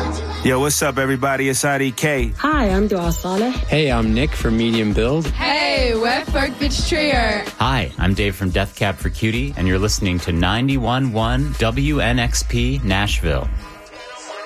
Yo, what's up, everybody? It's IDK. Hi, I'm Dua Saleh. Hey, I'm Nick from Medium Build. Hey, we're Folkbitch Trio. Hi, I'm Dave from Death Cab for Cutie, and you're listening to 91.1 WNXP Nashville.